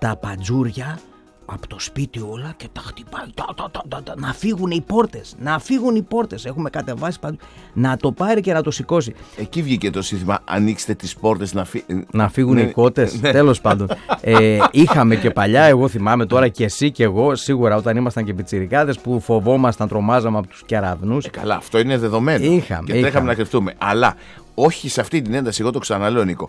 τα παντζούρια από το σπίτι όλα και τα χτυπάει. Να φύγουν οι πόρτες. Να φύγουν οι πόρτες. Έχουμε κατεβάσει παντού. Να το πάρει και να το σηκώσει. Εκεί βγήκε το σύνθημα. Ανοίξτε τις πόρτες να φύγουν οι κότες. Τέλος πάντων. Είχαμε και παλιά, εγώ θυμάμαι τώρα και εσύ και εγώ, σίγουρα όταν ήμασταν και πιτσιρικάδες που φοβόμασταν, τρομάζαμε από τους κεραυνούς. Καλά, αυτό είναι δεδομένο. Είχαμε. Και τρέχαμε να κρυφτούμε. Αλλά όχι σε αυτή την ένταση, εγώ το ξαναλέω, Νίκο.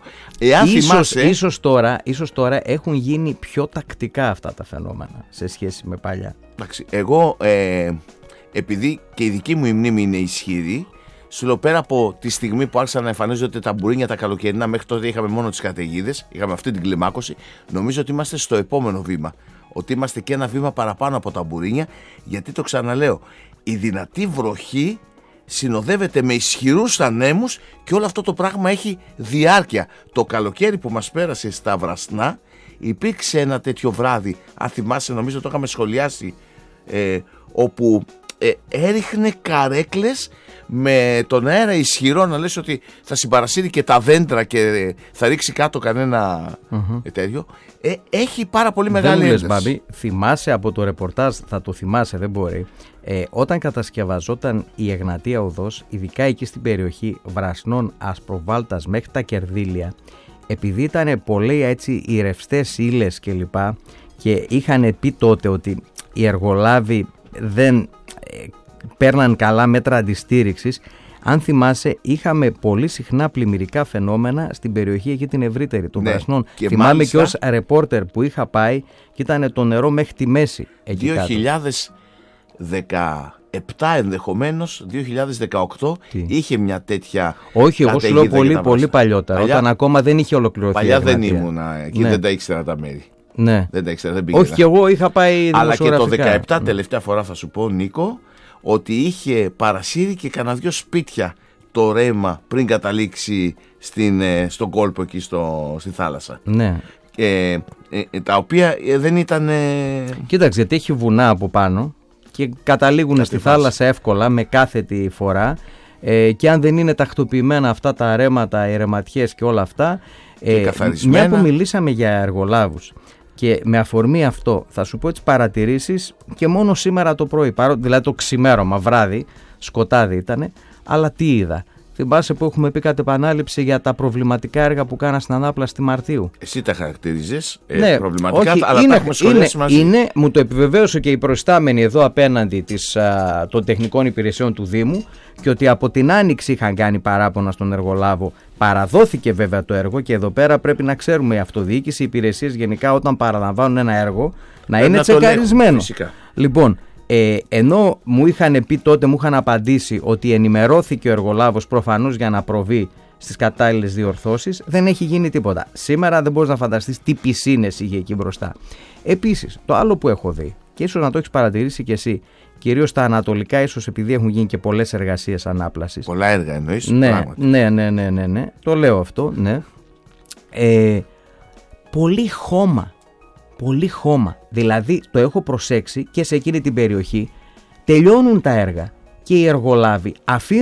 Ίσως τώρα έχουν γίνει πιο τακτικά αυτά τα φαινόμενα σε σχέση με παλιά. Εντάξει, εγώ επειδή και η δική μου η μνήμη είναι ισχυρή, σου λέω πέρα από τη στιγμή που άρχισαν να εμφανίζονται τα μπουρίνια τα καλοκαιρινά, μέχρι τότε είχαμε μόνο τις καταιγίδες, είχαμε αυτή την κλιμάκωση. Νομίζω ότι είμαστε στο επόμενο βήμα. Ότι είμαστε και ένα βήμα παραπάνω από τα μπουρίνια, γιατί το ξαναλέω, η δυνατή βροχή συνοδεύεται με ισχυρούς ανέμους και όλο αυτό το πράγμα έχει διάρκεια. Το καλοκαίρι που μας πέρασε στα Βρασνά υπήρξε ένα τέτοιο βράδυ, αν θυμάσαι, νομίζω το είχαμε σχολιάσει, όπου έριχνε καρέκλες με τον αέρα ισχυρό, να λες ότι θα συμπαρασύρει και τα δέντρα και θα ρίξει κάτω κανένα τέτοιο. Έχει πάρα πολύ μεγάλη ένταση. Μπάμπη, θυμάσαι από το ρεπορτάζ, θα το θυμάσαι, δεν μπορεί, όταν κατασκευαζόταν η Εγνατία Οδός, ειδικά εκεί στην περιοχή Βρασνών, Ασπροβάλτας μέχρι τα Κερδίλια, επειδή ήταν πολλοί έτσι οι ρευστές ύλες κλπ. Και είχαν πει τότε ότι οι εργολάβοι δεν παίρναν καλά μέτρα αντιστήριξης. Αν θυμάσαι, είχαμε πολύ συχνά πλημμυρικά φαινόμενα στην περιοχή εκεί την ευρύτερη των Βρασνών. Και θυμάμαι μάλιστα, και ως ρεπόρτερ που είχα πάει και ήταν το νερό μέχρι τη μέση εκεί 2017 ενδεχομένως, 2018 είχε μια τέτοια. Όχι, εγώ σου λέω πολύ παλιότερα, όταν ακόμα δεν είχε ολοκληρωθεί. Παλιά δεν ήμουνα εκεί, δεν τα ήξερα τα μέρη. Ναι. Δεν τα ήξερα, δεν πήγαινα. Όχι, και εγώ είχα πάει. Αλλά και το 2017, τελευταία φορά θα σου πω, Νίκο, ότι είχε παρασύρει και κανένα δυο σπίτια το ρέμα πριν καταλήξει στον κόλπο εκεί στη θάλασσα. Ναι. Τα οποία δεν ήταν. Κοίταξε, γιατί έχει βουνά από πάνω και καταλήγουν στη θάλασσα εύκολα με κάθετη φορά. Και αν δεν είναι τακτοποιημένα αυτά τα ρέματα, οι ρεματιές και όλα αυτά. Μια που μιλήσαμε για εργολάβους. Και με αφορμή αυτό θα σου πω τις παρατηρήσεις και μόνο σήμερα το πρωί, δηλαδή το ξημέρωμα, βράδυ, σκοτάδι ήτανε, αλλά τι είδα. Θυμάσαι που έχουμε πει κατ' επανάληψη για τα προβληματικά έργα που κάνα στην Ανάπλαστη Μαρτίου. Εσύ τα χαρακτήριζες όχι, προβληματικά, αλλά τα έχουμε σχολιάσει μαζί. Μου το επιβεβαίωσε και η προϊστάμενη εδώ απέναντι των τεχνικών υπηρεσιών του Δήμου και ότι από την Άνοιξη είχαν κάνει παράπονα στον εργολάβο. Παραδόθηκε βέβαια το έργο και εδώ πέρα πρέπει να ξέρουμε η αυτοδιοίκηση, οι υπηρεσίες γενικά όταν παραλαμβάνουν ένα έργο να είναι τσεκαρισμένο. Λοιπόν, ενώ μου είχαν πει τότε, μου είχαν απαντήσει ότι ενημερώθηκε ο εργολάβος προφανώς για να προβεί στις κατάλληλες διορθώσεις, δεν έχει γίνει τίποτα. Σήμερα δεν μπορείς να φανταστείς τι πισίνες είχε εκεί μπροστά. Επίσης, το άλλο που έχω δει, και ίσως να το έχεις παρατηρήσει κι εσύ, κυρίως στα ανατολικά, ίσως επειδή έχουν γίνει και πολλές εργασίες ανάπλασης. Πολλά έργα εννοείς? Ναι. Το λέω αυτό, ναι. Πολύ χώμα. Πολύ χώμα. Δηλαδή το έχω προσέξει και σε εκείνη την περιοχή. Τελειώνουν τα έργα και οι εργολάβοι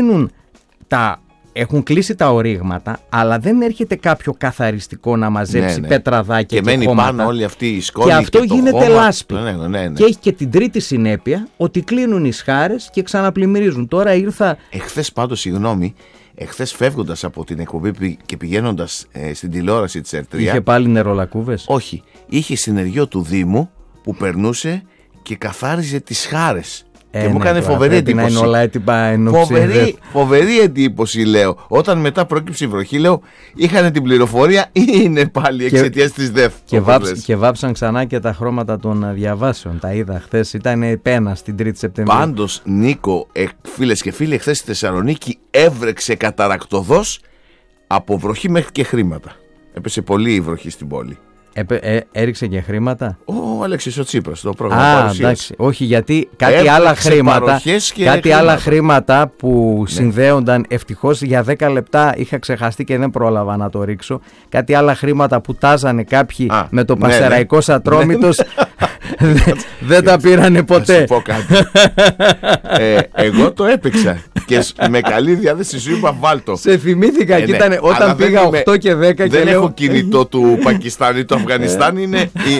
έχουν κλείσει τα ορίγματα, αλλά δεν έρχεται κάποιο καθαριστικό να μαζέψει πετραδάκια και μένει χώματα. Πάνω όλη αυτή η σκόνη και αυτό γίνεται λάσπη. Ναι. Και έχει και την τρίτη συνέπεια ότι κλείνουν οι σχάρες και ξαναπλημμυρίζουν. Τώρα ήρθα. Εχθές πάντως, συγγνώμη, φεύγοντας από την εκπομπή και πηγαίνοντας στην τηλεόραση της ΕΡΤ3. Είχε πάλι νερολακκούβες? Όχι. Είχε συνεργείο του Δήμου που περνούσε και καθάριζε τις χάρες. Και μου έκανε φοβερή εντύπωση. Να είναι όλα έτοιμα φοβερή εντύπωση, λέω. Όταν μετά πρόκειψε η βροχή, λέω, είχαν την πληροφορία ή είναι πάλι εξαιτίας της ΔΕΦ. Και βάψαν ξανά και τα χρώματα των διαβάσεων. Τα είδα χθες. Ήταν πένα στην 3η Σεπτεμβρίου. Πάντως, Νίκο, φίλες και φίλοι, χθες στη Θεσσαλονίκη έβρεξε καταρακτωδώς από βροχή μέχρι και χρήματα. Έπεσε πολύ η βροχή στην πόλη. Έριξε και χρήματα. Ο Αλέξης ο Τσίπρας, το πρόγραμμα παρουσίας. Εντάξει. Όχι, γιατί κάτι άλλα χρήματα που συνδέονταν, ευτυχώς για 10 λεπτά είχα ξεχαστεί και δεν πρόλαβα να το ρίξω. Κάτι άλλα χρήματα που τάζανε κάποιοι με το Πασεραϊκός Ατρόμητος. Δεν τα πήρανε ποτέ. Θα σου πω κάτι. Εγώ το έπαιξα και με καλή διάθεση σου είπα βάλτο. Σε θυμήθηκα και ήταν όταν πήγα 8 και 10 και δεν έχω κινητό του Πακιστάν ή του Αφγανιστάν, είναι